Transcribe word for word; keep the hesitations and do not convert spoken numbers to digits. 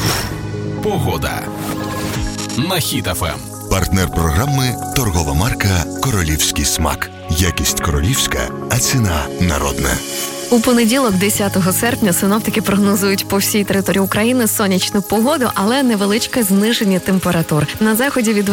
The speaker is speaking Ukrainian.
Погода на Хіт еф ем. Партнер програми – торгова марка «Королівський смак». Якість королівська, а ціна народна. У понеділок, десятого серпня, синоптики прогнозують по всій території України сонячну погоду, але невеличке зниження температур. На заході від